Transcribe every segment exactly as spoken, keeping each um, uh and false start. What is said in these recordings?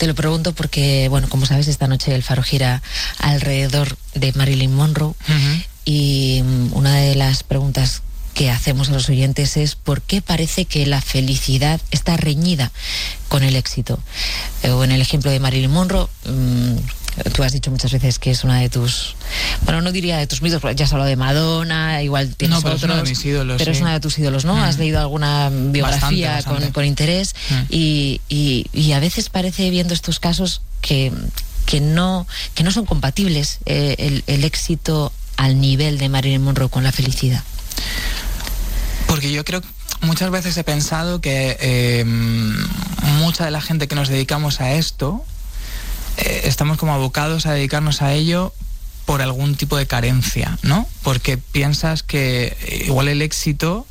Te lo pregunto porque, bueno, como sabes, esta noche el Faro gira alrededor de Marilyn Monroe. Uh-huh. Y una de las preguntas que hacemos a los oyentes es ¿por qué parece que la felicidad está reñida con el éxito? O en el ejemplo de Marilyn Monroe, mmm, tú has dicho muchas veces que es una de tus, bueno, no diría de tus mitos, porque ya has hablado de Madonna, igual tienes no, pero otros, es uno de mis ídolos, pero sí. es una de tus ídolos, ¿no? Mm. Has leído alguna biografía bastante, bastante. Con, con interés mm. y, y, y a veces parece, viendo estos casos, que, que, no, que no son compatibles eh, el, el éxito al nivel de Marilyn Monroe con la felicidad. Porque yo creo, muchas veces he pensado que eh, mucha de la gente que nos dedicamos a esto, eh, estamos como abocados a dedicarnos a ello por algún tipo de carencia, ¿no? Porque piensas que igual el éxito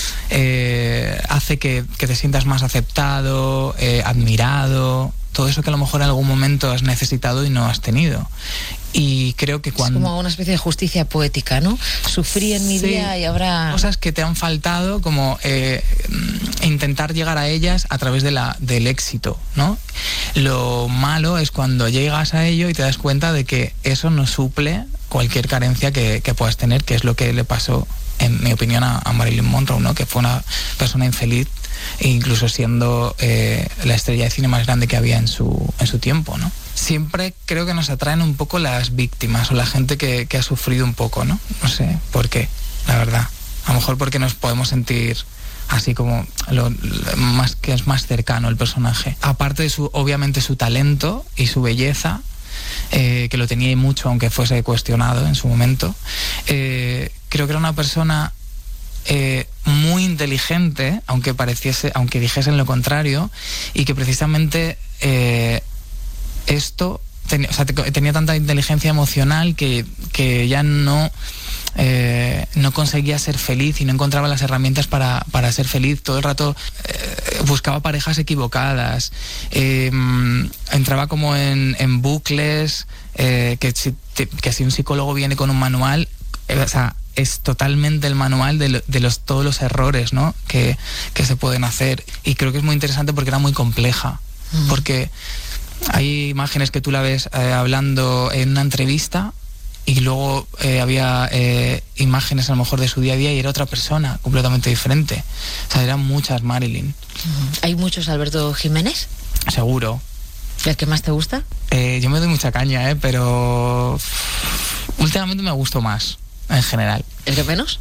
eh, hace que, que te sientas más aceptado, eh, admirado, todo eso que a lo mejor en algún momento has necesitado y no has tenido. Y creo que cuando... Es como una especie de justicia poética, ¿no? Sufrí en mi sí, día y ahora... cosas que te han faltado, como eh, intentar llegar a ellas a través de la, del éxito, ¿no? Lo malo es cuando llegas a ello y te das cuenta de que eso no suple cualquier carencia que, que puedas tener, que es lo que le pasó, en mi opinión, a, a Marilyn Monroe, ¿no? Que fue una persona infeliz, incluso siendo eh, la estrella de cine más grande que había en su, en su tiempo, ¿no? Siempre creo que nos atraen un poco las víctimas o la gente que, que ha sufrido un poco, ¿no? No sé por qué, la verdad. A lo mejor porque nos podemos sentir así como lo, lo más que es más cercano el personaje. Aparte de su, obviamente, su talento y su belleza, eh, que lo tenía y mucho, aunque fuese cuestionado en su momento, eh, creo que era una persona eh, muy inteligente, aunque pareciese, aunque dijesen lo contrario, y que precisamente eh, esto ten, o sea, tenía tanta inteligencia emocional que, que ya no eh, no conseguía ser feliz y no encontraba las herramientas para, para ser feliz. Todo el rato eh, buscaba parejas equivocadas, eh, entraba como en, en bucles, eh, que, si, que si un psicólogo viene con un manual, eh, o sea, es totalmente el manual de, lo, de los, todos los errores, ¿no? que, que se pueden hacer. Y creo que es muy interesante porque era muy compleja, uh-huh. porque hay imágenes que tú la ves eh, hablando en una entrevista y luego eh, había eh, imágenes a lo mejor de su día a día y era otra persona completamente diferente. O sea, eran muchas Marilyn. Uh-huh. ¿Hay muchos Alberto Jiménez? Seguro. ¿El que más te gusta? Eh, yo me doy mucha caña, eh, pero últimamente me gustó más, en general. ¿El que menos?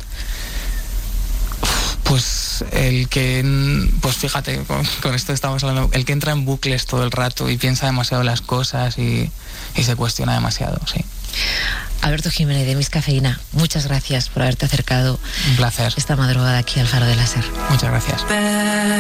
Pues el que, pues fíjate, con, con esto estamos hablando, el que entra en bucles todo el rato y piensa demasiado las cosas y, y se cuestiona demasiado, sí. Alberto Jiménez, de Miss Cafeína, muchas gracias por haberte acercado. Un placer. Esta madrugada aquí al Faro de la Ser. Muchas gracias.